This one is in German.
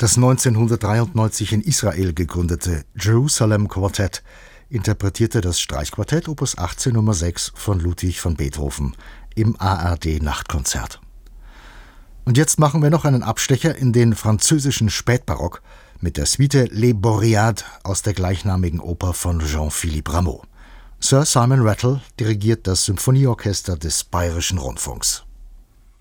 Das 1993 in Israel gegründete Jerusalem Quartett interpretierte das Streichquartett Opus 18 Nummer 6 von Ludwig van Beethoven im ARD-Nachtkonzert. Und jetzt machen wir noch einen Abstecher in den französischen Spätbarock mit der Suite Les Boreades aus der gleichnamigen Oper von Jean-Philippe Rameau. Sir Simon Rattle dirigiert das Symphonieorchester des Bayerischen Rundfunks.